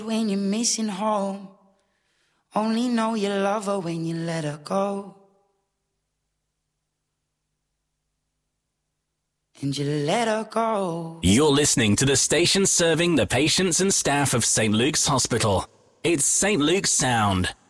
when you're missing home. Only know you love her when you let her go. And you let her go. You're listening to the station serving the patients and staff of St. Luke's Hospital. It's St. Luke's Sound.